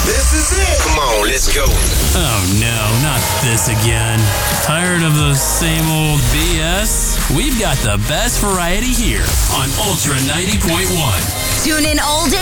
This is it. Come on, let's go. Oh no, not this again. Tired of the same old BS? We've got the best variety here on Ultra 90.1. Tune in all day